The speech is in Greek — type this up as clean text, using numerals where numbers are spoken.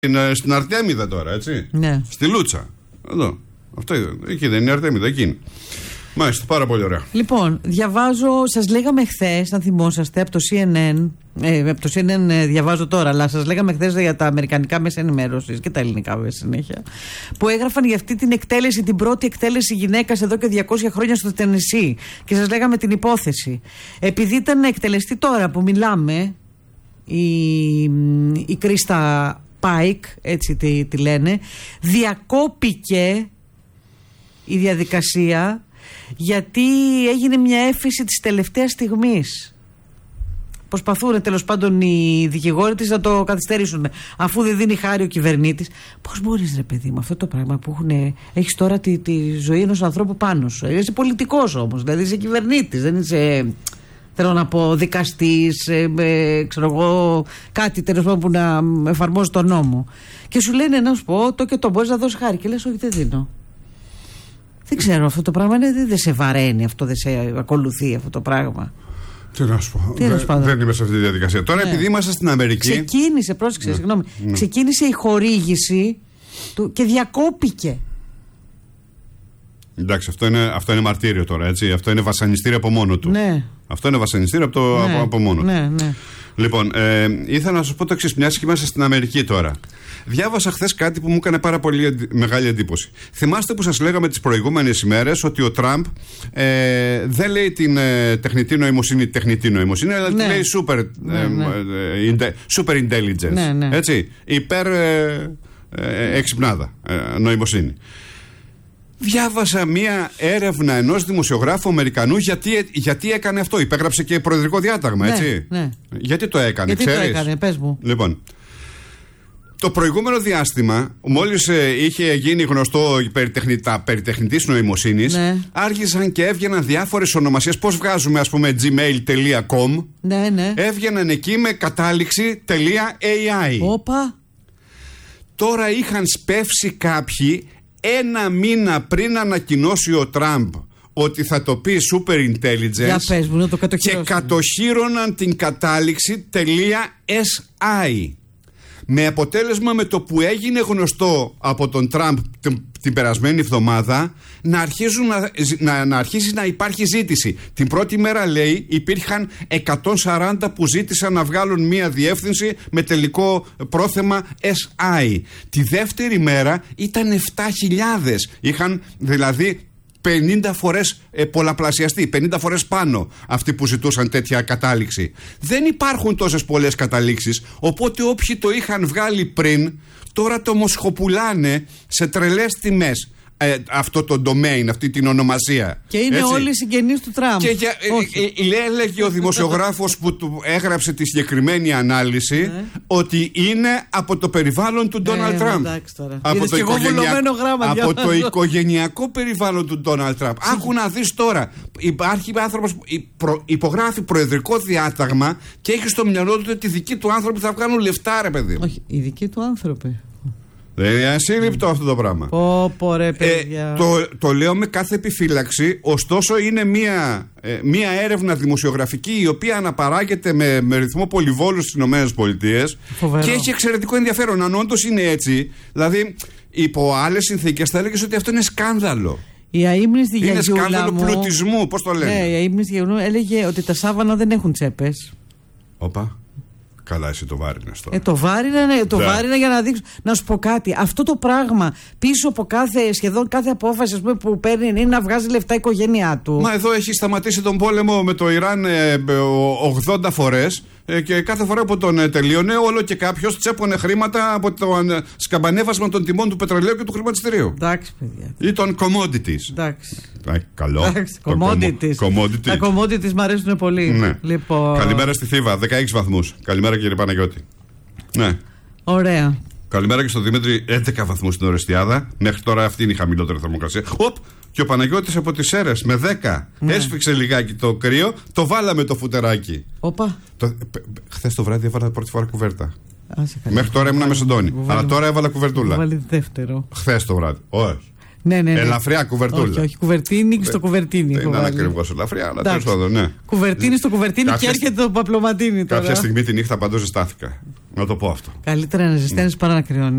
Στην Αρτέμιδα τώρα, έτσι. Ναι. Στη Λούτσα. Εδώ. Αυτό εκεί δεν είναι η Αρτέμιδα, εκείνη. Μάλιστα, πάρα πολύ ωραία. Λοιπόν, διαβάζω, σας λέγαμε χθες, αν θυμόσαστε, από το CNN. Από το CNN διαβάζω τώρα, αλλά σας λέγαμε χθες για τα αμερικανικά μέσα ενημέρωσης και τα ελληνικά βέβαια συνέχεια. Που έγραφαν για αυτή την εκτέλεση, την πρώτη εκτέλεση γυναίκας εδώ και 200 χρόνια στο Τενεσί. Και σας λέγαμε την υπόθεση. Επειδή ήταν να εκτελεστεί τώρα που μιλάμε, η Κρίστα Πάικ, έτσι τη λένε, διακόπηκε η διαδικασία γιατί έγινε μια έφεση της τελευταίας στιγμής. Προσπαθούν τέλος πάντων οι δικηγόροι της να το καθυστερήσουν, αφού δεν δίνει χάρη ο κυβερνήτης. Πώς μπορείς, ρε παιδί μου, αυτό το πράγμα που έχεις τώρα τη ζωή ενός ανθρώπου πάνω σου. Είσαι πολιτικός όμως, δηλαδή είσαι κυβερνήτης, δεν είσαι, θέλω να πω, δικαστής, ξέρω εγώ, κάτι τέλος πάντων που να εφαρμόζει τον νόμο. Και σου λένε να σου πω το και το, μπορείς να δώσεις χάρη. Και λες, όχι, δεν δίνω. Δεν ξέρω, αυτό το πράγμα δεν σε βαραίνει, αυτό δεν σε ακολουθεί αυτό το πράγμα. Τι να σου πω. Δεν είμαι σε αυτή τη διαδικασία. Τώρα, επειδή είμαστε στην Αμερική. Ξεκίνησε, πρόσεξε, συγγνώμη. Ξεκίνησε η χορήγηση του και διακόπηκε. Εντάξει, αυτό είναι μαρτύριο τώρα, έτσι. Αυτό είναι βασανιστήριο από μόνο του. Ναι. Αυτό είναι βασανιστήριο από μόνο του. Ναι. Λοιπόν, ήθελα να σου πω το εξής, μιας και είμαστε στην Αμερική τώρα. Διάβασα χθες κάτι που μου έκανε πάρα πολύ μεγάλη εντύπωση. Θυμάστε που σας λέγαμε τις προηγούμενες ημέρες ότι ο Τραμπ δεν λέει την τεχνητή νοημοσύνη, αλλά τη λέει super intelligence. Ναι. Έτσι, υπέρ εξυπνάδα νοημοσύνη. Διάβασα μία έρευνα ενός δημοσιογράφου Αμερικανού γιατί έκανε αυτό. Υπέγραψε και προεδρικό διάταγμα, έτσι. Ναι. Γιατί το έκανε, ξέρεις? Γιατί το έκανε, πες μου. Λοιπόν, το προηγούμενο διάστημα, μόλις είχε γίνει γνωστό τα περί τεχνητής νοημοσύνης, άρχισαν και έβγαιναν διάφορες ονομασίες. Πώς βγάζουμε, ας πούμε, gmail.com. Ναι. Έβγαιναν εκεί με κατάληξη .ai. Όπα. Τώρα είχαν σπεύσει κάποιοι ένα μήνα πριν ανακοινώσει ο Τραμπ ότι θα το πει super intelligence. Για πες μου, να το κατοχυρώσουμε. Και κατοχύρωναν την κατάληξη .si. Με αποτέλεσμα, με το που έγινε γνωστό από τον Τραμπ την περασμένη εβδομάδα, να αρχίσει να υπάρχει ζήτηση. Την πρώτη μέρα, λέει, υπήρχαν 140 που ζήτησαν να βγάλουν μία διεύθυνση με τελικό πρόθεμα SI. Τη δεύτερη μέρα ήταν 7.000. Είχαν δηλαδή 50 φορές πολλαπλασιαστεί, 50 φορές πάνω αυτοί που ζητούσαν τέτοια κατάληξη. Δεν υπάρχουν τόσες πολλές καταλήξεις, οπότε όποιοι το είχαν βγάλει πριν, τώρα το μοσχοπουλάνε σε τρελές τιμές. Αυτό το domain, αυτή την ονομασία. Και είναι έτσι. όλοι συγγενείς του Τραμπ. Και έλεγε ο δημοσιογράφος που του έγραψε τη συγκεκριμένη ανάλυση ότι είναι από το περιβάλλον του Ντόναλντ Τραμπ. Από το οικογενειακό περιβάλλον του Ντόναλντ Τραμπ. Άκου να δεις τώρα. Υπάρχει άνθρωπος που υπογράφει προεδρικό διάταγμα και έχει στο μυαλό του ότι οι δικοί του άνθρωποι θα βγάλουν λεφτά, ρε παιδί. Όχι, οι δικοί του άνθρωποι. Δεν είναι ασύλληπτο αυτό το πράγμα. Ρε παιδιά. Το λέω με κάθε επιφύλαξη. Ωστόσο είναι μία έρευνα δημοσιογραφική η οποία αναπαράγεται με ρυθμό πολυβόλου στις ΗΠΑ και έχει εξαιρετικό ενδιαφέρον. Αν όντως είναι έτσι, δηλαδή υπό άλλες συνθήκες θα έλεγες ότι αυτό είναι σκάνδαλο. Η αείμνηστη γιαγιούλα είναι σκάνδαλο πλουτισμού, πώς το λένε. Ναι, η αείμνηστη γιαγιούλα έλεγε ότι τα σάβανα δεν έχουν τσέπες. Όπα. Καλά, εσύ το βάρινες τώρα. Το βάρινα για να δείξω. Να σου πω κάτι. Αυτό το πράγμα πίσω από σχεδόν κάθε απόφαση, ας πούμε, που παίρνει είναι να βγάζει λεφτά η οικογένειά του. Μα εδώ έχει σταματήσει τον πόλεμο με το Ιράν 80 φορές και κάθε φορά που τον τελείωνε, όλο και κάποιος τσέπωνε χρήματα από το σκαμπανέβασμα των τιμών του πετρελαίου και του χρηματιστηρίου. Εντάξει, παιδιά. Ή των commodities. Εντάξει. Καλό. Commodities. Τα commodities μου αρέσουν πολύ. Ναι. Λοιπόν... Καλημέρα στη Θήβα, 16 βαθμούς. Καλημέρα, κύριε Παναγιώτη. Ναι. Ωραία. Καλημέρα και στο Δημήτρη, 11 βαθμούς στην Ορεστιάδα. Μέχρι τώρα αυτή είναι η χαμηλότερη θερμοκρασία. Και ο Παναγιώτης από τις Σέρρες με 10. Ναι. Έσφιξε λιγάκι το κρύο, το βάλαμε το φουτεράκι. Χθες το βράδυ έβαλα πρώτη φορά κουβέρτα. Μέχρι τώρα ήμουν με σεντόνι. Αλλά τώρα έβαλα κουβερτούλα. Βάλει δεύτερο. Χθες το βράδυ. Όχι. Ναι. Ελαφριά κουβερτούλα. Όχι, κουβερτίνι και στο κουβερτίνι. Δεν είναι ακριβώς ελαφριά, αλλά τέλος πάντων, ναι. Κουβερτίνι στο κουβερτίνι και έρχεται το παπλωματίνι τώρα. Κάποια στιγμή τη νύχτα παντού ζεστάθηκα. Να το πω αυτό. Καλύτερα να ζεσταίνεις παρά να κρυώνεις.